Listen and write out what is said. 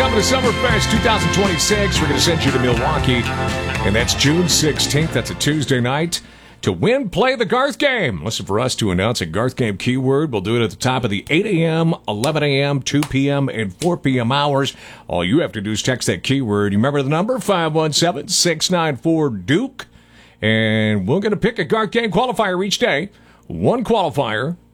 coming to Summerfest 2026. We're going to send you to Milwaukee, and that's June 16th. That's a Tuesday night. To win, play the Garth Game. Listen for us to announce a Garth Game keyword. We'll do it at the top of the 8 a.m., 11 a.m., 2 p.m., and 4 p.m. hours. All you have to do is text that keyword. You remember the number? 517-694-DUKE. And we're going to pick a Garth Game qualifier each day. One qualifier